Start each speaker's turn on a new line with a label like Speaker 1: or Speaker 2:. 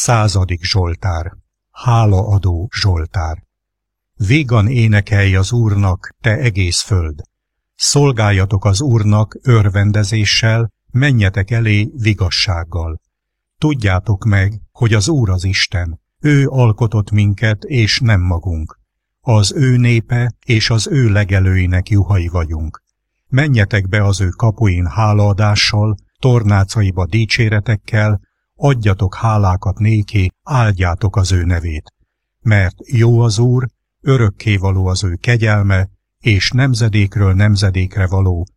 Speaker 1: 100. Zsoltár. Hálaadó Zsoltár. Vígan énekelj az Úrnak, te egész föld! Szolgáljatok az Úrnak örvendezéssel, menjetek elé vigassággal. Tudjátok meg, hogy az Úr az Isten, ő alkotott minket, és nem magunk. Az ő népe és az ő legelőinek juhai vagyunk. Menjetek be az ő kapuin hálaadással, tornácaiba dicséretekkel, adjatok hálákat néki, áldjátok az ő nevét. Mert jó az Úr, örökkévaló az ő kegyelme, és nemzedékről nemzedékre való